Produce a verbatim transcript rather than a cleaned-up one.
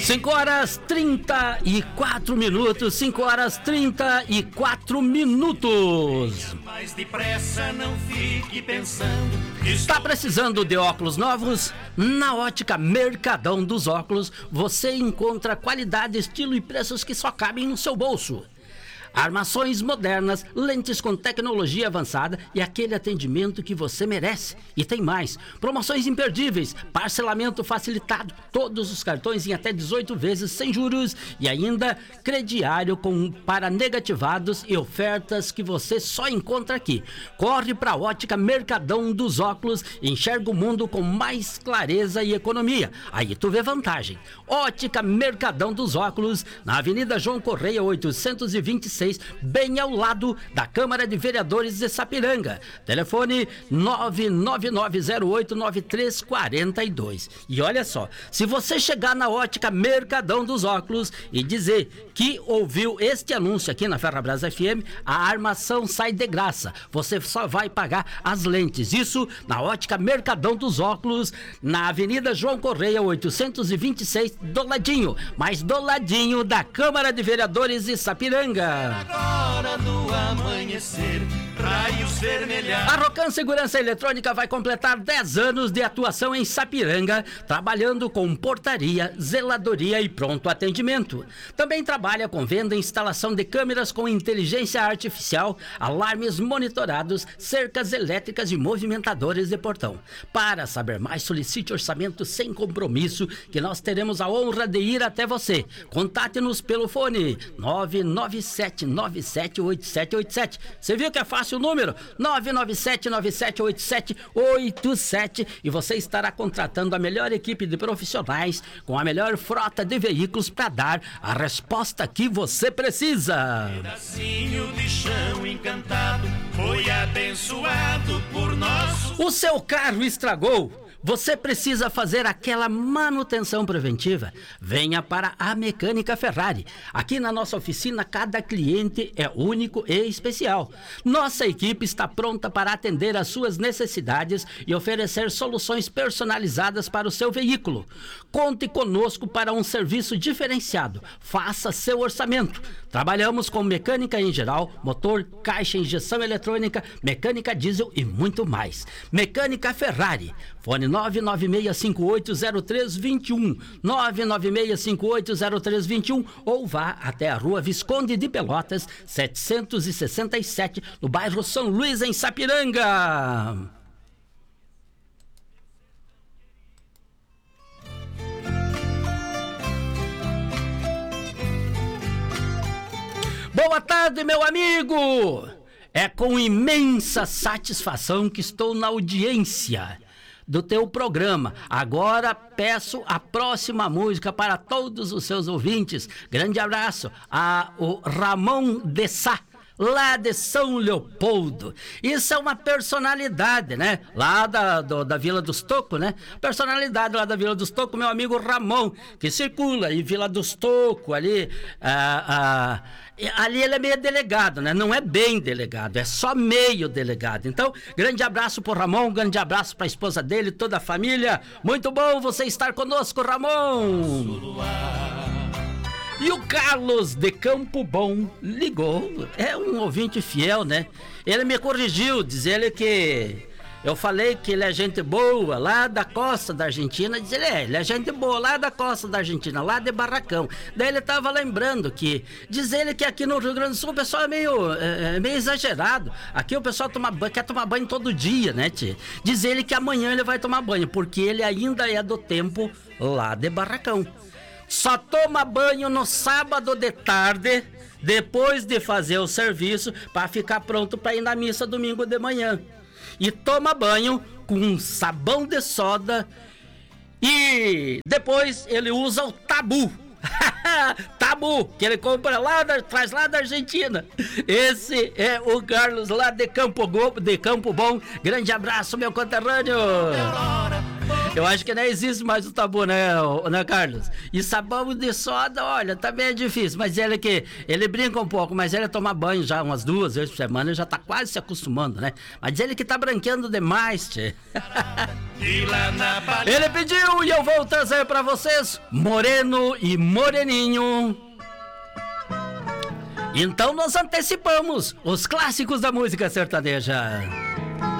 cinco horas trinta e quatro minutos, cinco horas trinta e quatro minutos. Mais depressa, não fique pensando. Está precisando de óculos novos? Na Ótica Mercadão dos Óculos, você encontra qualidade, estilo e preços que só cabem no seu bolso. Armações modernas, lentes com tecnologia avançada e aquele atendimento que você merece. E tem mais, promoções imperdíveis, parcelamento facilitado, todos os cartões em até dezoito vezes sem juros e ainda crediário com, para negativados e ofertas que você só encontra aqui. Corre para a Ótica Mercadão dos Óculos e enxerga o mundo com mais clareza e economia. Aí tu vê vantagem. Ótica Mercadão dos Óculos, na Avenida João Correia oitocentos e vinte e seis, bem ao lado da Câmara de Vereadores de Sapiranga. Telefone nove nove nove zero oito nove três quatro dois. E olha só, se você chegar na Ótica Mercadão dos Óculos e dizer que ouviu este anúncio aqui na Ferrabras F M, a armação sai de graça. Você só vai pagar as lentes. Isso na Ótica Mercadão dos Óculos, na Avenida João Correia oitocentos e vinte e seis, do ladinho, mas do ladinho da Câmara de Vereadores de Sapiranga. Agora do amanhecer, raios vermelhados. A Rocan Segurança Eletrônica vai completar dez anos de atuação em Sapiranga, trabalhando com portaria, zeladoria e pronto atendimento. Também trabalha com venda e instalação de câmeras com inteligência artificial, alarmes monitorados, cercas elétricas e movimentadores de portão. Para saber mais, solicite orçamento sem compromisso, que nós teremos a honra de ir até você. Contate-nos pelo fone nove nove sete nove sete oito sete oito sete. Você viu que é fácil o número? nove nove sete nove sete oito sete oito sete, e você estará contratando a melhor equipe de profissionais com a melhor frota de veículos para dar a resposta que você precisa. Pedacinho de chão encantado foi abençoado por nosso. O seu carro estragou? Você precisa fazer aquela manutenção preventiva? Venha para a Mecânica Ferrari. Aqui na nossa oficina, cada cliente é único e especial. Nossa equipe está pronta para atender às suas necessidades e oferecer soluções personalizadas para o seu veículo. Conte conosco para um serviço diferenciado. Faça seu orçamento. Trabalhamos com mecânica em geral, motor, caixa, injeção eletrônica, mecânica diesel e muito mais. Mecânica Ferrari. Fone nove nove seis cinco oito zero três dois um, nove nove seis cinco oito zero três dois um, ou vá até a Rua Visconde de Pelotas, setecentos e sessenta e sete, no bairro São Luís, em Sapiranga. Boa tarde, meu amigo! É com imensa satisfação que estou na audiência do teu programa. Agora peço a próxima música para todos os seus ouvintes. Grande abraço a o Ramon de Sá, lá de São Leopoldo. Isso é uma personalidade, né? Lá da, do, da Vila dos Tocos, né? Personalidade lá da Vila dos Tocos, meu amigo Ramon, que circula em Vila dos Tocos, ali. Ah, ah, ali ele é meio delegado, né? Não é bem delegado, é só meio delegado. Então, grande abraço pro Ramon, grande abraço pra esposa dele, toda a família. Muito bom você estar conosco, Ramon. E o Carlos de Campo Bom ligou, é um ouvinte fiel, né? Ele me corrigiu, diz ele que eu falei que ele é gente boa, lá da costa da Argentina. Diz ele, é, ele é gente boa, lá da costa da Argentina, lá de Barracão. Daí ele tava lembrando que, diz ele que aqui no Rio Grande do Sul o pessoal é meio, é, meio exagerado. Aqui o pessoal toma, quer tomar banho todo dia, né, tia? Diz ele que amanhã ele vai tomar banho, porque ele ainda é do tempo lá de Barracão. Só toma banho no sábado de tarde, depois de fazer o serviço, para ficar pronto para ir na missa domingo de manhã. E toma banho com sabão de soda e depois ele usa o Tabu. Tabu, que ele compra lá, da, traz lá da Argentina. Esse é o Carlos lá de Campo, de Campo Bom. Grande abraço, meu conterrâneo. Eu acho que não existe mais o tabu, né, né, Carlos? E sabão de soda, olha, também é difícil. Mas ele que ele brinca um pouco, mas ele toma banho já umas duas vezes por semana, ele já tá quase se acostumando, né? Mas ele que tá branqueando demais, tchê. Ele pediu e eu vou trazer pra vocês Moreno e Moreninho. Então nós antecipamos os clássicos da música sertaneja.